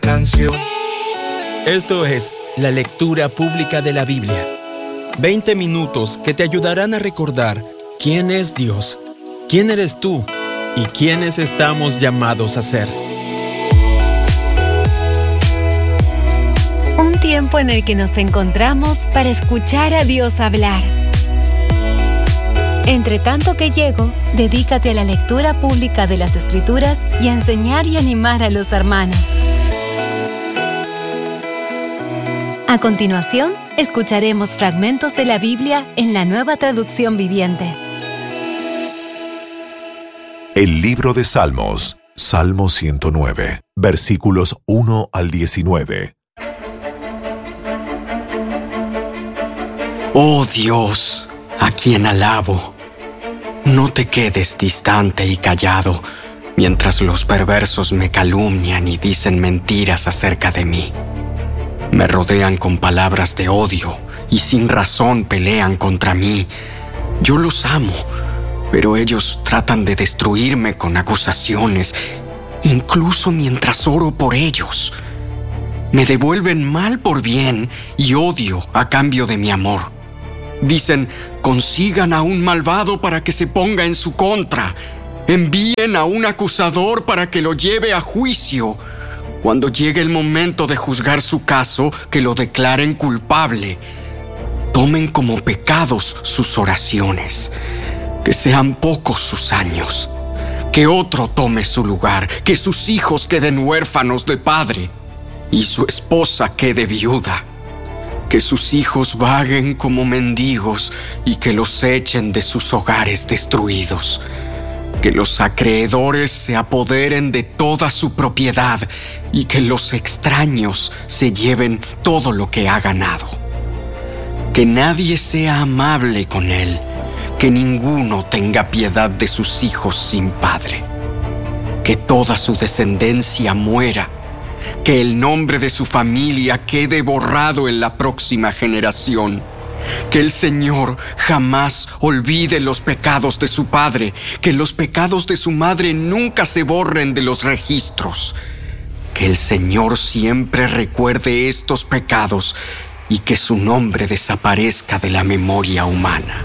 canción. Esto es la lectura pública de la Biblia. 20 minutos que te ayudarán a recordar quién es Dios, quién eres tú y quiénes estamos llamados a ser. Un tiempo en el que nos encontramos para escuchar a Dios hablar. Entre tanto que llego, dedícate a la lectura pública de las Escrituras y a enseñar y animar a los hermanos. A continuación, escucharemos fragmentos de la Biblia en la Nueva Traducción Viviente. El libro de Salmos, Salmo 109, versículos 1 al 19. Oh Dios, a quien alabo, no te quedes distante y callado mientras los perversos me calumnian y dicen mentiras acerca de mí. Me rodean con palabras de odio y sin razón pelean contra mí. Yo los amo, pero ellos tratan de destruirme con acusaciones, incluso mientras oro por ellos. Me devuelven mal por bien y odio a cambio de mi amor. Dicen, consigan a un malvado para que se ponga en su contra. Envíen a un acusador para que lo lleve a juicio. Cuando llegue el momento de juzgar su caso, que lo declaren culpable. Tomen como pecados sus oraciones. Que sean pocos sus años. Que otro tome su lugar. Que sus hijos queden huérfanos de padre. Y su esposa quede viuda. Que sus hijos vaguen como mendigos y que los echen de sus hogares destruidos. Que los acreedores se apoderen de toda su propiedad y que los extraños se lleven todo lo que ha ganado. Que nadie sea amable con él, que ninguno tenga piedad de sus hijos sin padre. Que toda su descendencia muera, que el nombre de su familia quede borrado en la próxima generación. Que el Señor jamás olvide los pecados de su padre, que los pecados de su madre nunca se borren de los registros. Que el Señor siempre recuerde estos pecados y que su nombre desaparezca de la memoria humana.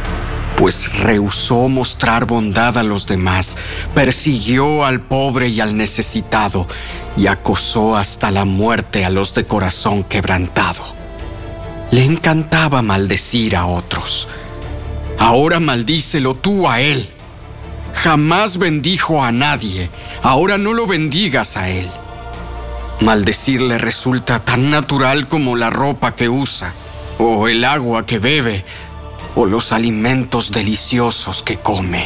Pues rehusó mostrar bondad a los demás, persiguió al pobre y al necesitado y acosó hasta la muerte a los de corazón quebrantado. Le encantaba maldecir a otros. Ahora maldícelo tú a él. Jamás bendijo a nadie. Ahora no lo bendigas a él. Maldecir le resulta tan natural como la ropa que usa, o el agua que bebe, o los alimentos deliciosos que come.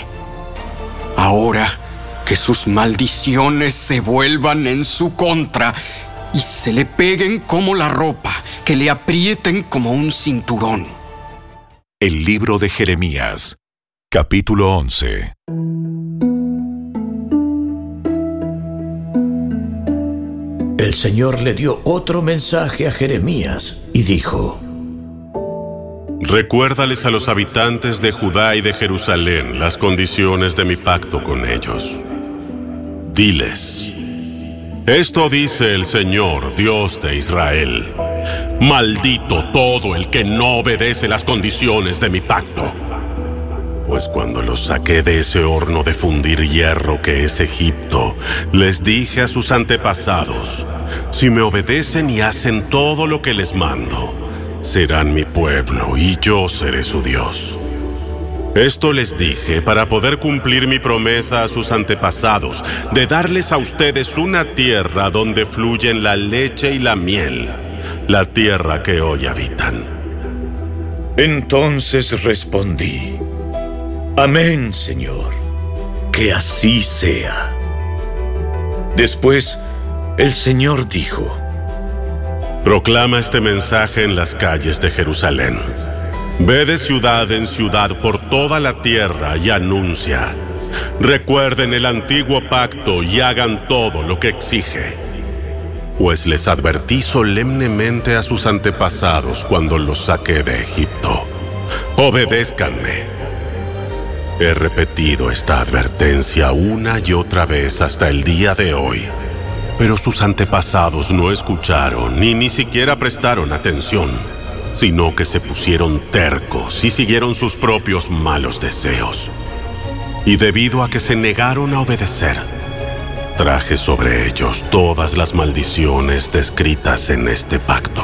Ahora que sus maldiciones se vuelvan en su contra y se le peguen como la ropa, que le aprieten como un cinturón. El libro de Jeremías, capítulo 11. El Señor le dio otro mensaje a Jeremías y dijo: Recuérdales a los habitantes de Judá y de Jerusalén las condiciones de mi pacto con ellos. Diles: esto dice el Señor, Dios de Israel. Maldito todo el que no obedece las condiciones de mi pacto. Pues cuando los saqué de ese horno de fundir hierro que es Egipto, les dije a sus antepasados: si me obedecen y hacen todo lo que les mando, serán mi pueblo y yo seré su Dios. Esto les dije para poder cumplir mi promesa a sus antepasados de darles a ustedes una tierra donde fluyen la leche y la miel, la tierra que hoy habitan. Entonces respondí: Amén, Señor, que así sea. Después, el Señor dijo: Proclama este mensaje en las calles de Jerusalén. Ve de ciudad en ciudad por toda la tierra y anuncia: recuerden el antiguo pacto y hagan todo lo que exige. Pues les advertí solemnemente a sus antepasados cuando los saqué de Egipto: obedézcanme. He repetido esta advertencia una y otra vez hasta el día de hoy, Pero sus antepasados no escucharon ni siquiera prestaron atención, sino que se pusieron tercos y siguieron sus propios malos deseos. Y debido a que se negaron a obedecer, traje sobre ellos todas las maldiciones descritas en este pacto.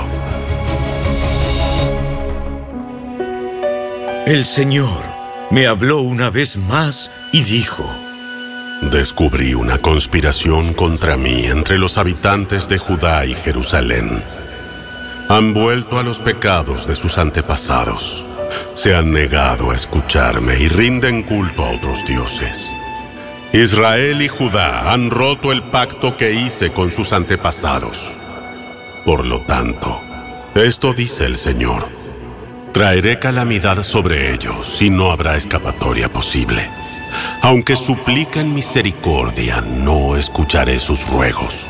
El Señor me habló una vez más y dijo: Descubrí una conspiración contra mí entre los habitantes de Judá y Jerusalén. Han vuelto a los pecados de sus antepasados. Se han negado a escucharme y rinden culto a otros dioses. Israel y Judá han roto el pacto que hice con sus antepasados. Por lo tanto, esto dice el Señor: traeré calamidad sobre ellos y no habrá escapatoria posible. Aunque supliquen misericordia, no escucharé sus ruegos.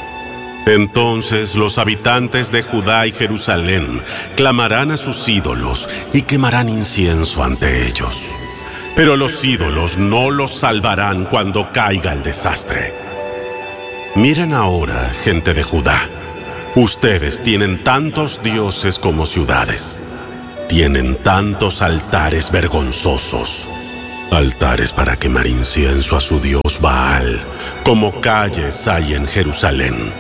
Entonces los habitantes de Judá y Jerusalén clamarán a sus ídolos y quemarán incienso ante ellos. Pero los ídolos no los salvarán cuando caiga el desastre. Miren ahora, gente de Judá. Ustedes tienen tantos dioses como ciudades. Tienen tantos altares vergonzosos. Altares para quemar incienso a su dios Baal, como calles hay en Jerusalén.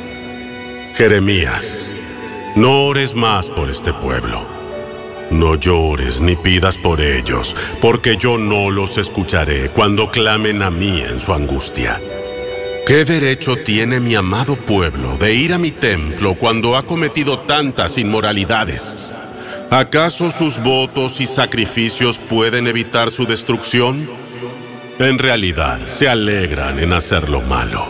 Jeremías, no ores más por este pueblo. No llores ni pidas por ellos, porque yo no los escucharé cuando clamen a mí en su angustia. ¿Qué derecho tiene mi amado pueblo de ir a mi templo cuando ha cometido tantas inmoralidades? ¿Acaso sus votos y sacrificios pueden evitar su destrucción? En realidad, se alegran en hacer lo malo.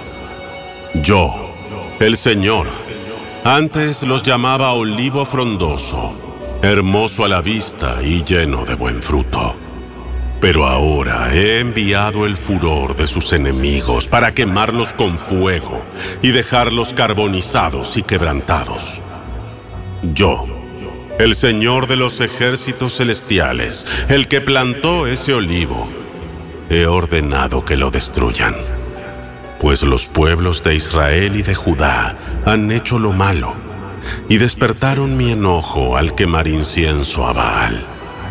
Yo, el Señor, antes los llamaba olivo frondoso, hermoso a la vista y lleno de buen fruto. Pero ahora he enviado el furor de sus enemigos para quemarlos con fuego y dejarlos carbonizados y quebrantados. Yo, el Señor de los ejércitos celestiales, el que plantó ese olivo, he ordenado que lo destruyan. Pues los pueblos de Israel y de Judá han hecho lo malo y despertaron mi enojo al quemar incienso a Baal.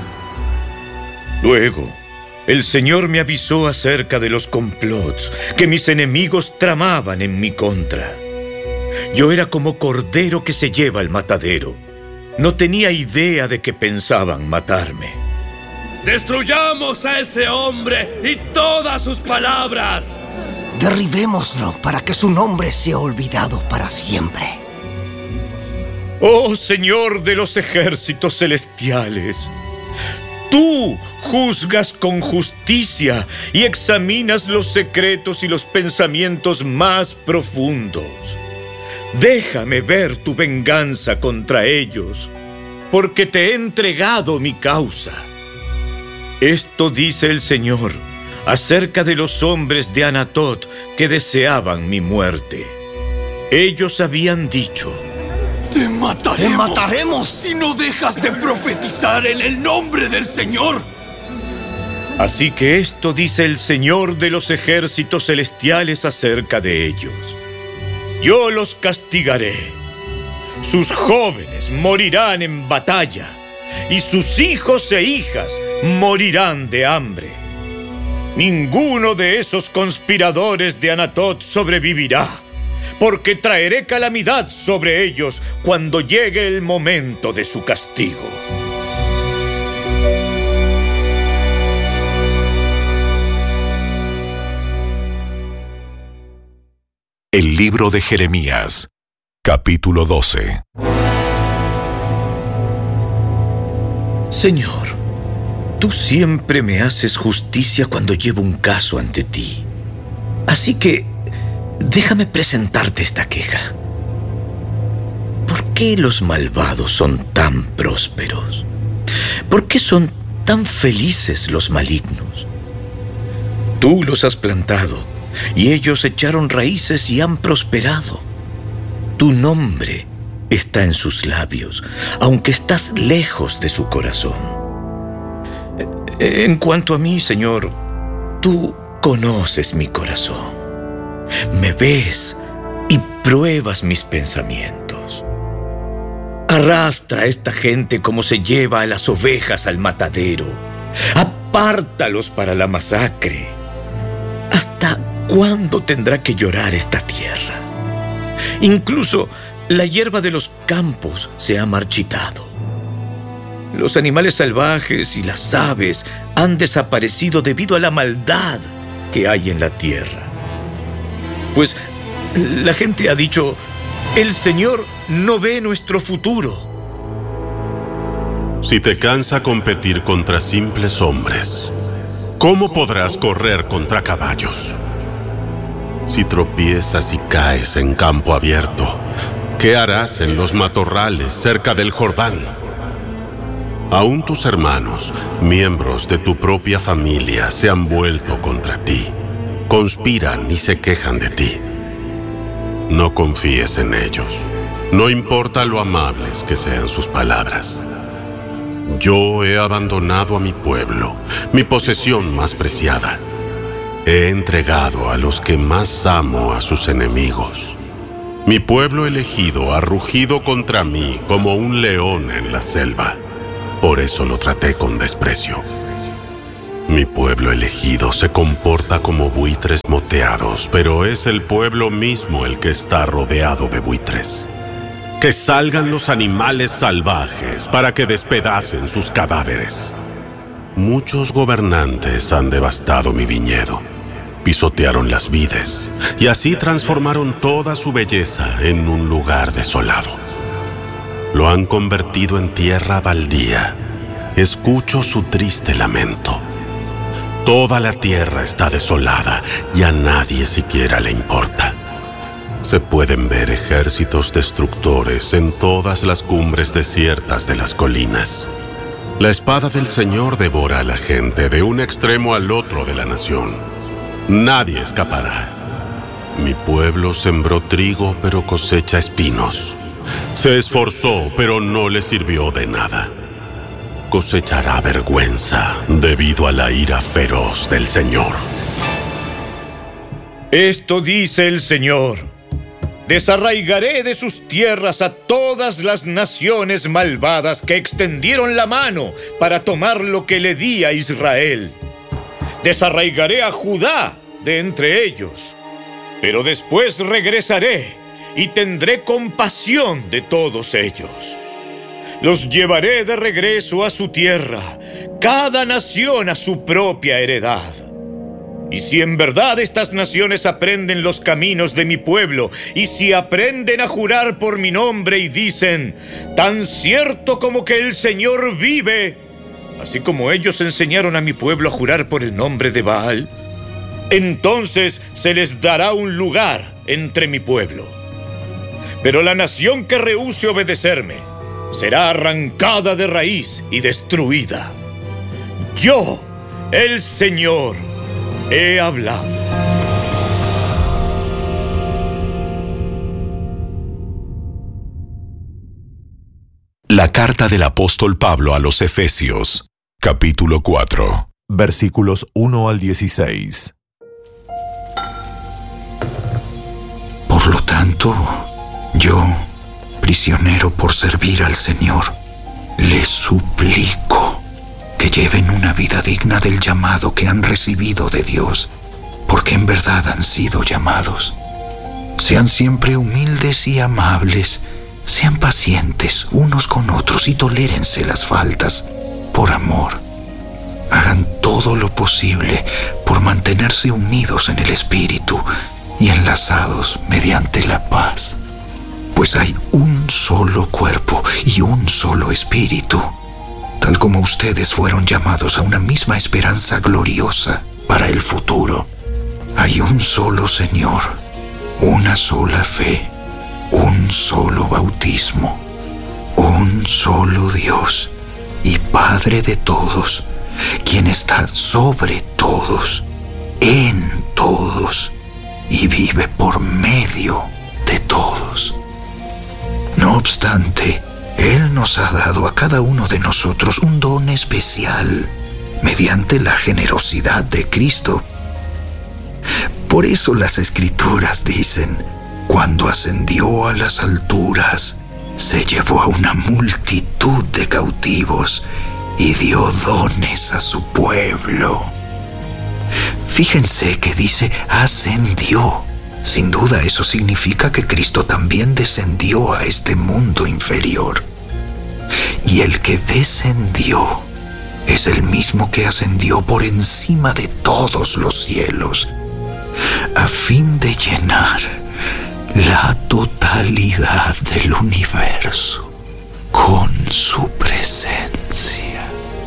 Luego, el Señor me avisó acerca de los complots que mis enemigos tramaban en mi contra. Yo era como cordero que se lleva al matadero. No tenía idea de que pensaban matarme. ¡Destruyamos a ese hombre y todas sus palabras! Derribémoslo para que su nombre sea olvidado para siempre. Oh Señor de los ejércitos celestiales, tú juzgas con justicia y examinas los secretos y los pensamientos más profundos. Déjame ver tu venganza contra ellos, porque te he entregado mi causa. Esto dice el Señor acerca de los hombres de Anatot que deseaban mi muerte. Ellos habían dicho: ¡Te mataremos! ¡Te mataremos! ¡Si no dejas de profetizar en el nombre del Señor! Así que esto dice el Señor de los ejércitos celestiales acerca de ellos: yo los castigaré. Sus jóvenes morirán en batalla, y sus hijos e hijas morirán de hambre. Ninguno de esos conspiradores de Anatot sobrevivirá, porque traeré calamidad sobre ellos cuando llegue el momento de su castigo. El libro de Jeremías, capítulo 12. Señor, tú siempre me haces justicia cuando llevo un caso ante ti. Así que déjame presentarte esta queja. ¿Por qué los malvados son tan prósperos? ¿Por qué son tan felices los malignos? Tú los has plantado, y ellos echaron raíces y han prosperado. Tu nombre está en sus labios, aunque estás lejos de su corazón. En cuanto a mí, Señor, tú conoces mi corazón. Me ves pruebas mis pensamientos. Arrastra a esta gente como se lleva a las ovejas al matadero. Apártalos para la masacre. ¿Hasta cuándo tendrá que llorar esta tierra? Incluso la hierba de los campos se ha marchitado. Los animales salvajes y las aves han desaparecido debido a la maldad que hay en la tierra. Pues la gente ha dicho: el Señor no ve nuestro futuro. Si te cansa competir contra simples hombres, ¿cómo podrás correr contra caballos? Si tropiezas y caes en campo abierto, ¿qué harás en los matorrales cerca del Jordán? Aún tus hermanos, miembros de tu propia familia, se han vuelto contra ti. Conspiran y se quejan de ti. No confíes en ellos. No importa lo amables que sean sus palabras. Yo he abandonado a mi pueblo, mi posesión más preciada. He entregado a los que más amo a sus enemigos. Mi pueblo elegido ha rugido contra mí como un león en la selva. Por eso lo traté con desprecio. Mi pueblo elegido se comporta como buitres moteados, pero es el pueblo mismo el que está rodeado de buitres. Que salgan los animales salvajes para que despedacen sus cadáveres. Muchos gobernantes han devastado mi viñedo, pisotearon las vides y así transformaron toda su belleza en un lugar desolado. Lo han convertido en tierra baldía. Escucho su triste lamento. Toda la tierra está desolada y a nadie siquiera le importa. Se pueden ver ejércitos destructores en todas las cumbres desiertas de las colinas. La espada del Señor devora a la gente de un extremo al otro de la nación. Nadie escapará. Mi pueblo sembró trigo, pero cosecha espinos. Se esforzó, pero no le sirvió de nada. Cosechará vergüenza debido a la ira feroz del Señor. Esto dice el Señor: desarraigaré de sus tierras a todas las naciones malvadas que extendieron la mano para tomar lo que le di a Israel. Desarraigaré a Judá de entre ellos, pero después regresaré y tendré compasión de todos ellos. Los llevaré de regreso a su tierra, cada nación a su propia heredad. Y si en verdad estas naciones aprenden los caminos de mi pueblo, y si aprenden a jurar por mi nombre y dicen: tan cierto como que el Señor vive, así como ellos enseñaron a mi pueblo a jurar por el nombre de Baal, entonces se les dará un lugar entre mi pueblo. Pero la nación que rehúse obedecerme será arrancada de raíz y destruida. Yo, el Señor, he hablado. La carta del apóstol Pablo a los Efesios, capítulo 4, versículos 1 al 16. Por lo tanto, yo, prisionero por servir al Señor, les suplico que lleven una vida digna del llamado que han recibido de Dios, porque en verdad han sido llamados. Sean siempre humildes y amables, sean pacientes unos con otros y tolérense las faltas por amor. Hagan todo lo posible por mantenerse unidos en el Espíritu y enlazados mediante la paz. Pues hay un solo cuerpo y un solo Espíritu, tal como ustedes fueron llamados a una misma esperanza gloriosa para el futuro. Hay un solo Señor, una sola fe, un solo bautismo, un solo Dios y Padre de todos, quien está sobre todos, en todos y vive por medio de todos. No obstante, Él nos ha dado a cada uno de nosotros un don especial mediante la generosidad de Cristo. Por eso las Escrituras dicen: cuando ascendió a las alturas, se llevó a una multitud de cautivos y dio dones a su pueblo. Fíjense que dice ascendió. Sin duda eso significa que Cristo también descendió a este mundo inferior. Y el que descendió es el mismo que ascendió por encima de todos los cielos, a fin de llenar la totalidad del universo con su presencia.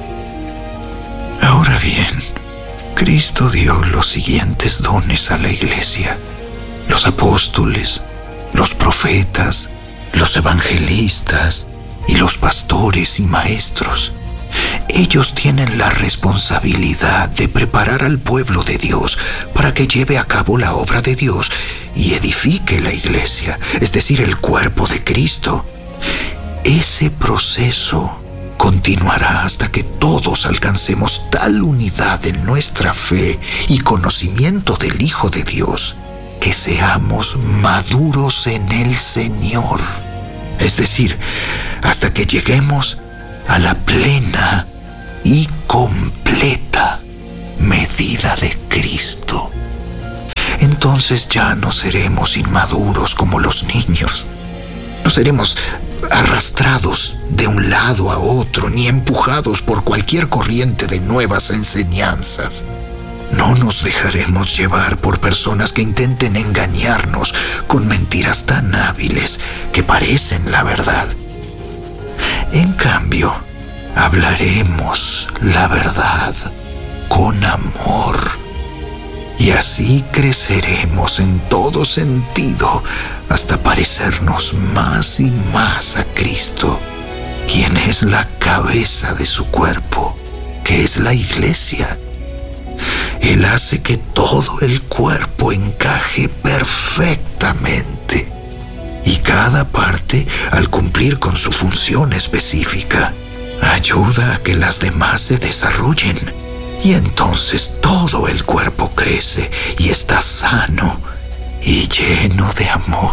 Ahora bien, Cristo dio los siguientes dones a la iglesia: los apóstoles, los profetas, los evangelistas y los pastores y maestros. Ellos tienen la responsabilidad de preparar al pueblo de Dios para que lleve a cabo la obra de Dios y edifique la iglesia, es decir, el cuerpo de Cristo. Ese proceso continuará hasta que todos alcancemos tal unidad en nuestra fe y conocimiento del Hijo de Dios que seamos maduros en el Señor, es decir, hasta que lleguemos a la plena y completa medida de Cristo. Entonces ya no seremos inmaduros como los niños. No seremos arrastrados de un lado a otro ni empujados por cualquier corriente de nuevas enseñanzas. No nos dejaremos llevar por personas que intenten engañarnos con mentiras tan hábiles que parecen la verdad. En cambio, hablaremos la verdad con amor, y así creceremos en todo sentido hasta parecernos más y más a Cristo, quien es la cabeza de su cuerpo, que es la iglesia. Él hace que todo el cuerpo encaje perfectamente, y cada parte, al cumplir con su función específica, ayuda a que las demás se desarrollen, y entonces todo el cuerpo crece y está sano y lleno de amor.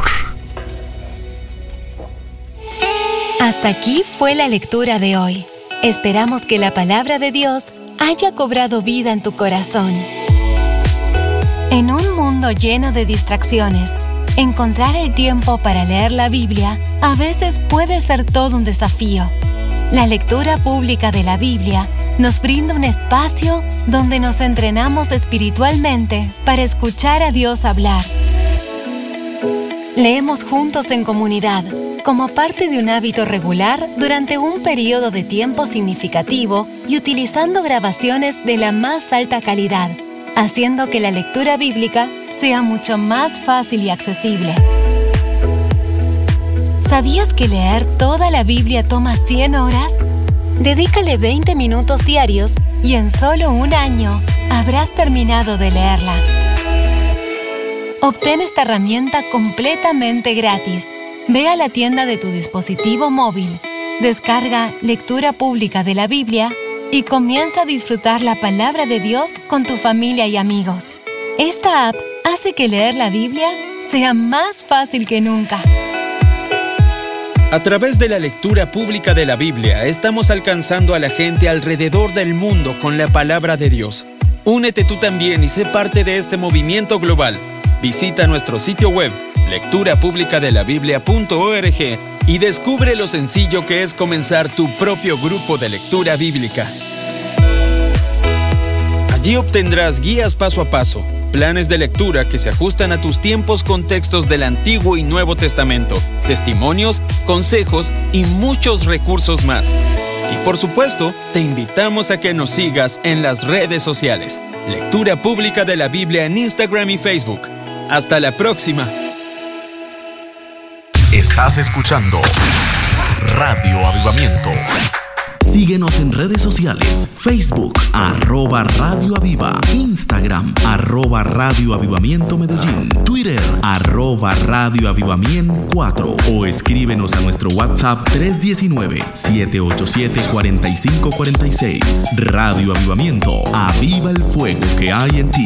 Hasta aquí fue la lectura de hoy. Esperamos que la palabra de Dios haya cobrado vida en tu corazón. En un mundo lleno de distracciones, encontrar el tiempo para leer la Biblia a veces puede ser todo un desafío. La lectura pública de la Biblia nos brinda un espacio donde nos entrenamos espiritualmente para escuchar a Dios hablar. Leemos juntos en comunidad, como parte de un hábito regular durante un periodo de tiempo significativo y utilizando grabaciones de la más alta calidad, haciendo que la lectura bíblica sea mucho más fácil y accesible. ¿Sabías que leer toda la Biblia toma 100 horas? Dedícale 20 minutos diarios y en solo un año habrás terminado de leerla. Obtén esta herramienta completamente gratis. Ve a la tienda de tu dispositivo móvil, descarga Lectura Pública de la Biblia y comienza a disfrutar la palabra de Dios con tu familia y amigos. Esta app hace que leer la Biblia sea más fácil que nunca. A través de la lectura pública de la Biblia, estamos alcanzando a la gente alrededor del mundo con la palabra de Dios. Únete tú también y sé parte de este movimiento global. Visita nuestro sitio web, lecturapublicadelabiblia.org, y descubre lo sencillo que es comenzar tu propio grupo de lectura bíblica. Allí obtendrás guías paso a paso, planes de lectura que se ajustan a tus tiempos con textos del Antiguo y Nuevo Testamento, testimonios, consejos y muchos recursos más. Y por supuesto, te invitamos a que nos sigas en las redes sociales. Lectura Pública de la Biblia en Instagram y Facebook. Hasta la próxima. Estás escuchando Radio Avivamiento. Síguenos en redes sociales: Facebook, @Radio Aviva, Instagram, @Radio Avivamiento Medellín, Twitter, @Radio Avivamiento 4, o escríbenos a nuestro WhatsApp 319-787-4546. Radio Avivamiento, aviva el fuego que hay en ti.